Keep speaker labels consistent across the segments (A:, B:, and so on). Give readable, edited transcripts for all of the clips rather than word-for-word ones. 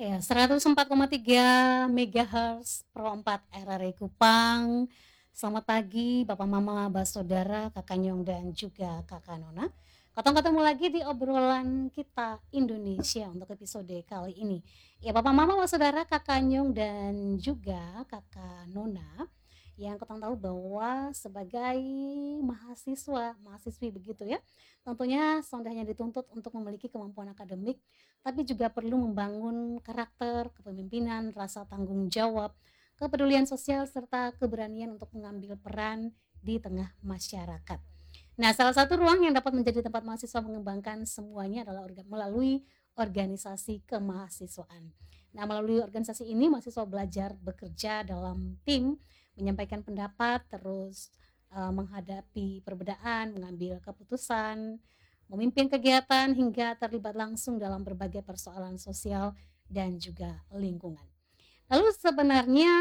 A: Ya, 104,3 MHz Pro 4 RRI Kupang. Selamat pagi Bapak Mama, Saudara, Kakak Nyong dan juga Kakak Nona. Ketemu lagi di obrolan kita Indonesia untuk episode kali ini. Ya, Bapak Mama, Saudara, Kakak Nyong dan juga Kakak Nona, yang kita tahu bahwa sebagai mahasiswi begitu ya, tentunya sondanya dituntut untuk memiliki kemampuan akademik, tapi juga perlu membangun karakter, kepemimpinan, rasa tanggung jawab, kepedulian sosial, serta keberanian untuk mengambil peran di tengah masyarakat. Nah, salah satu ruang yang dapat menjadi tempat mahasiswa mengembangkan semuanya adalah melalui organisasi kemahasiswaan. Nah, melalui organisasi ini mahasiswa belajar bekerja dalam tim, menyampaikan pendapat, terus menghadapi perbedaan, mengambil keputusan, memimpin kegiatan hingga terlibat langsung dalam berbagai persoalan sosial dan juga lingkungan. Lalu sebenarnya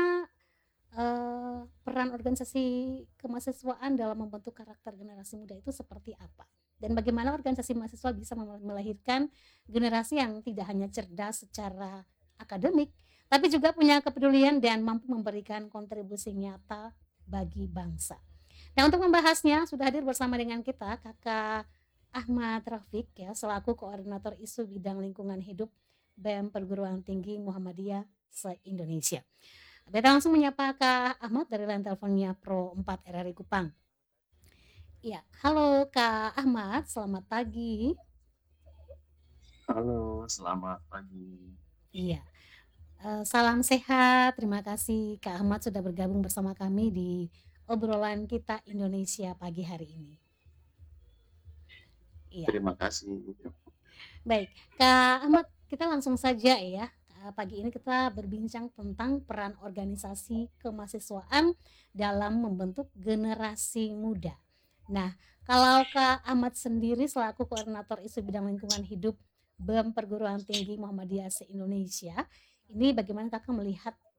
A: peran organisasi kemahasiswaan dalam membentuk karakter generasi muda itu seperti apa? Dan bagaimana organisasi mahasiswa bisa melahirkan generasi yang tidak hanya cerdas secara akademik, tapi juga punya kepedulian dan mampu memberikan kontribusi nyata bagi bangsa. Nah, untuk membahasnya sudah hadir bersama dengan kita Kakak Ahmad Rafiq ya, selaku koordinator isu bidang lingkungan hidup BEM Perguruan Tinggi Muhammadiyah se-Indonesia. Kita langsung menyapa Kak Ahmad dari line teleponnya Pro 4 RRI Kupang. Iya, halo Kak Ahmad, selamat pagi.
B: Halo, selamat pagi.
A: Iya, salam sehat. Terima kasih Kak Ahmad sudah bergabung bersama kami di obrolan kita Indonesia pagi hari ini. Iya,
B: Terima kasih.
A: baik Kak Ahmad, kita langsung saja ya. Pagi ini kita berbincang tentang peran organisasi kemahasiswaan dalam membentuk generasi muda. Nah, kalau Kak Ahmad sendiri selaku koordinator isu bidang lingkungan hidup BEM Perguruan Tinggi Muhammadiyah se-Indonesia, ini bagaimana Kakak melihat